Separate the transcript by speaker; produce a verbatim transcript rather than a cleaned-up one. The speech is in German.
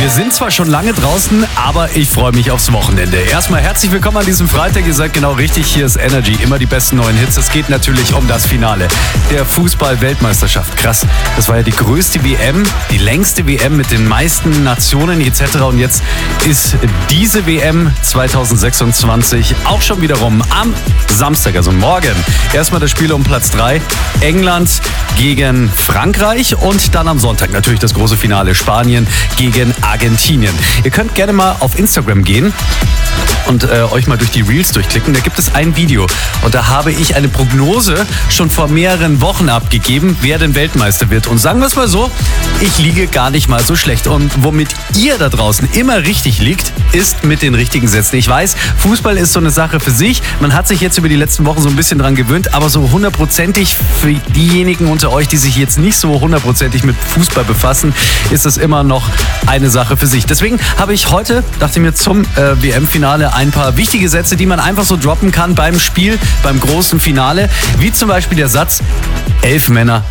Speaker 1: Wir sind zwar schon lange draußen, aber ich freue mich aufs Wochenende. Erstmal herzlich willkommen an diesem Freitag. Ihr seid genau richtig, hier ist Energy. Immer die besten neuen Hits. Es geht natürlich um das Finale der Fußball-Weltmeisterschaft. Krass, das war ja die größte W M, die längste W M mit den meisten Nationen et cetera. Und jetzt ist diese W M zwanzig sechsundzwanzig auch schon wiederum am Samstag, also morgen. Erstmal das Spiel um Platz drei, England gegen Frankreich und dann am Sonntag natürlich das große Finale, Spanien gegen Argentinien. Ihr könnt gerne mal auf Instagram gehen und äh, euch mal durch die Reels durchklicken. Da gibt es ein Video und da habe ich eine Prognose schon vor mehreren Wochen abgegeben, wer denn Weltmeister wird. Und sagen wir es mal so, ich liege gar nicht mal so schlecht. Und womit ihr da draußen immer richtig liegt, ist mit den richtigen Sätzen. Ich weiß, Fußball ist so eine Sache für sich. Man hat sich jetzt über die letzten Wochen so ein bisschen dran gewöhnt, aber so hundertprozentig für diejenigen unter euch, die sich jetzt nicht so hundertprozentig mit Fußball befassen, ist das immer noch eine Sache für sich. Deswegen habe ich heute, dachte ich mir, zum äh, W M-Finale ein paar wichtige Sätze, die man einfach so droppen kann beim Spiel, beim großen Finale, wie zum Beispiel der Satz, elf Männer